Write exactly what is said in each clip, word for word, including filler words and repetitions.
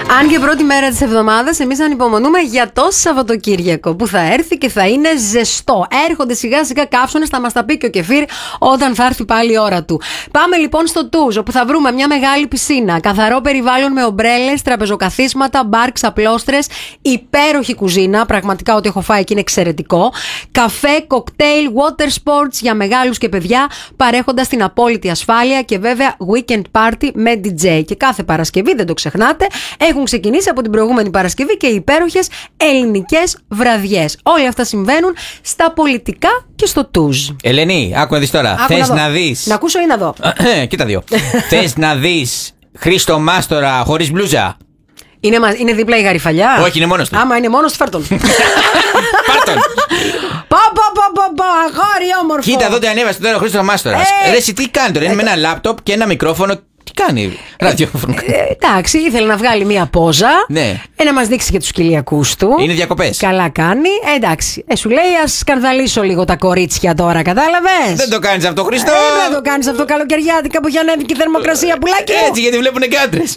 Αν και πρώτη μέρα της εβδομάδας, εμείς ανυπομονούμε για το Σαββατοκύριακο που θα έρθει και θα είναι ζεστό. Έρχονται σιγά σιγά καύσονες, θα μας τα πει και ο Κεφίρ όταν θα έρθει πάλι η ώρα του. Πάμε λοιπόν στο Τούζ, όπου θα βρούμε μια μεγάλη πισίνα, καθαρό περιβάλλον με ομπρέλες, τραπεζοκαθίσματα, μπαρ, ξαπλώστρες, υπέροχη κουζίνα. Πραγματικά ό,τι έχω φάει εκεί είναι εξαιρετικό. Καφέ, κοκτέιλ, water sports για μεγάλους και παιδιά, παρέχοντας την απόλυτη ασφάλεια και βέβαια weekend party με ντι τζέι. Και κάθε Παρασκευή, δεν το ξεχνάτε, έχουν ξεκινήσει από την προηγούμενη Παρασκευή και οι υπέροχες ελληνικές βραδιές. Όλα αυτά συμβαίνουν στα πολιτικά και στο Τούζ. Ελένη, άκου να δεις τώρα. Θες να, να δεις. Να ακούσω ή να δω. Κοίτα δύο. Θες να δεις Χρήστο Μάστορα χωρίς μπλούζα? Είναι, είναι δίπλα η Γαριφαλιά. Όχι, είναι μόνος του. Άμα είναι μόνος του, φέρτον. Πάρτον. Πα, πα, πα, πα, πα, αγόρι όμορφο. Κοίτα εδώ τι ανέβασε τώρα ο Χρήστος Μάστορας. Ε, Ρε εσύ τι κάνει τώρα, είναι με ένα λάπτοπ και ένα μικρόφωνο. Τι κάνει, ραδιόφωνο. Ε, εντάξει, ήθελε να βγάλει μία πόζα. Ναι. Ε, να μας δείξει και τους κοιλιακούς του. Είναι διακοπές. Καλά κάνει. Ε, εντάξει. Ε, σου λέει, ας σκανδαλίσω λίγο τα κορίτσια τώρα, κατάλαβες. Δεν το κάνεις αυτό, Χρήστο. Ε, δεν το κάνεις αυτό καλοκαιριάτικα που έχει ανέβει και η θερμοκρασία, πουλάκι μου. Έτσι, γιατί βλέπουν και άντρες.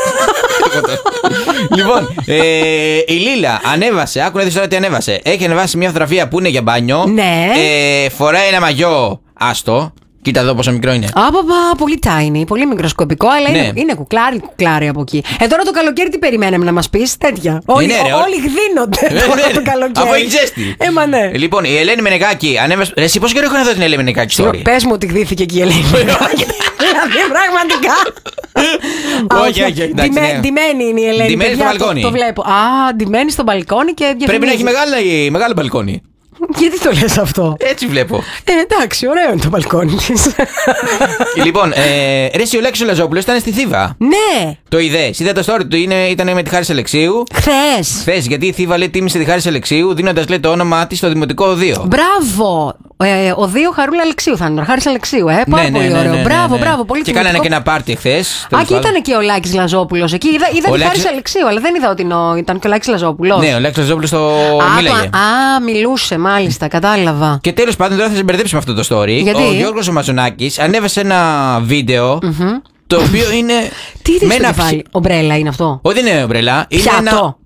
Λοιπόν, ε, η Λίλα ανέβασε, άκου να δεις τώρα τι ανέβασε. Έχει ανεβάσει μια φωτογραφία που είναι για μπάνιο. Ναι. Ε, φοράει ένα μαγιό άστο. Κοίτα εδώ πόσο μικρό είναι. Απαπα, πολύ tiny, πολύ μικροσκοπικό, αλλά Ναι. είναι, είναι κουκλάρι, κουκλάρι από εκεί. Ε, τώρα το καλοκαίρι τι περιμένουμε να μας πεις, τέτοια. Όλοι, Ναι, ρε, ό, ό, όλοι γδίνονται Ναι, τώρα ναι, το καλοκαίρι. αφού έχει ζέστη. Ε, μα ναι. Λοιπόν, η Ελένη Μενεγάκη ανέβασε. Ρε, εσύ πόσο καιρό έχω να δω την Ελένη Μενεγάκη story? Πες μου ότι γδύθηκε και η Ελένη. Δηλαδή, πραγματικά. Όχι, όχι, εντάξει, ναι. Ντυμένη είναι η Ελένη. Ντυμένη στο παιδιά, το- μπαλκόνι. Το βλέπω. Α, ντυμένη στο μπαλκόνι και Πρέπει να διαφημίζει. έχει μεγάλο, μεγάλο μπαλκόνι. Γιατί το λες αυτό? Έτσι βλέπω. Ε, εντάξει, ωραίο είναι το μπαλκόνι της. Λοιπόν, ε, ρε, εσύ ο Λέξης ο Λαζόπουλος ήταν στη Θήβα. Ναι, Το είδες, είδα το story του, είναι, ήταν με τη Χάρης Αλεξίου. χθες. Χθες, γιατί η Θήβα λέει τίμησε τη Χάρης Αλεξίου, δίνοντας λέει το όνομά της στο Δημοτικό Οδείο. Μπράβο! Ε, ο δύο Χαρούλα Αλεξίου θα είναι. Ο Χάρης Αλεξίου, ε. Πάρα πολύ ωραίο. Μπράβο, μπράβο, πολύ Και τιμητικό. κάνανε και ένα πάρτι χθες. Α, και ήταν και ο Λάκης Λαζόπουλος εκεί. Είδα, είδα Ο τη Λάκης- Χάρης Αλεξίου, αλλά δεν είδα ότι νο- ήταν και ο Λάκης Λαζόπουλος. Ναι, ο Λέξης Λαζόπουλος το Α, μίλαγε. το- α, μιλούσε, μάλιστα, κατάλαβα. Και τέλος πάντων, τώρα θα σε μπερδέψει με αυτό το story. Γιατί? Ο Γιώργος ο Μαζονάκης ανέβασε ένα βίντεο. Το οποίο είναι. Τι με είδες ένα το κεφάλι, ψι- ομπρέλα είναι αυτό? Όχι, δεν είναι ομπρελά. Είναι Πιάτο. ένα